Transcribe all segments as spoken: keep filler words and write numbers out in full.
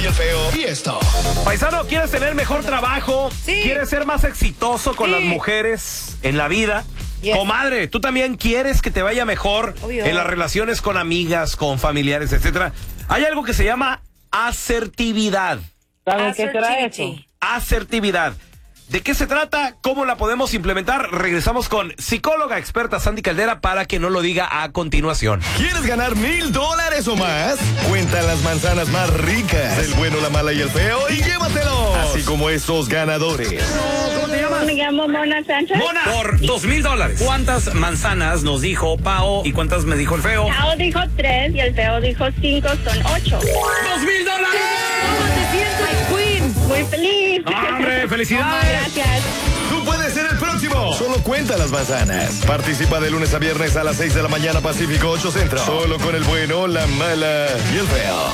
el feo. Y esto. Paisano, ¿quieres tener mejor trabajo? Sí. ¿Quieres ser más exitoso con Sí. las mujeres en la vida? Yes. Comadre, ¿tú también quieres que te vaya mejor Obvio. en las relaciones con amigas, con familiares, etcétera? Hay algo que se llama asertividad. ¿Saben qué será eso? Asertividad. ¿De qué se trata? ¿Cómo la podemos implementar? Regresamos con psicóloga experta Sandy Caldera para que no lo diga a continuación. ¿Quieres ganar mil dólares o más? Cuenta las manzanas más ricas del bueno, la mala y el feo y llévatelos. Así como estos ganadores. ¿Cómo te llamas? Me llamo Mona Sánchez. Mona, por dos mil dólares. ¿Cuántas manzanas nos dijo Pao y cuántas me dijo el feo? Pao dijo tres y el feo dijo cinco, son ocho. ¡Dos mil dólares! ¿Cómo te sientes, Queen? Muy feliz. ¡Hombre, felicidades! Gracias. Tú puedes ser el próximo. Solo cuenta las manzanas. Participa de lunes a viernes a las seis de la mañana Pacífico, ocho Centro. Solo con el bueno, la mala y el feo.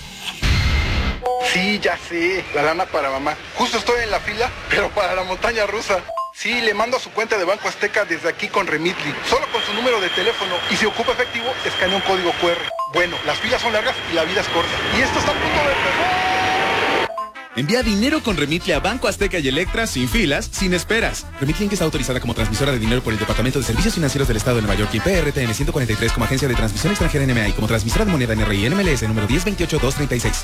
Sí, ya sé, la lana para mamá. Justo estoy en la fila, pero para la montaña rusa. Sí, le mando a su cuenta de Banco Azteca desde aquí con Remitly. Solo con su número de teléfono. Y si ocupa efectivo, escanea un código cu erre. Bueno, las filas son largas y la vida es corta. Y esto está a punto de empezar. Envía dinero con Remitly a Banco Azteca y Electra sin filas, sin esperas. Remitly Inc está autorizada como transmisora de dinero por el Departamento de Servicios Financieros del Estado de Nueva York y P R T N ciento cuarenta y tres como agencia de transmisión extranjera N M A y como transmisora de moneda N R I N M L S número diez veintiocho dos treinta y seis.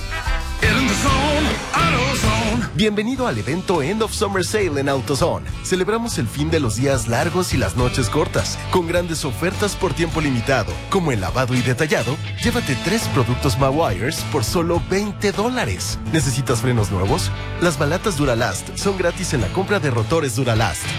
Bienvenido al evento End of Summer Sale en AutoZone. Celebramos el fin de los días largos y las noches cortas, con grandes ofertas por tiempo limitado, como el lavado y detallado. Llévate tres productos Mawires por solo veinte dólares. ¿Necesitas frenos nuevos? Las balatas Duralast son gratis en la compra de rotores Duralast.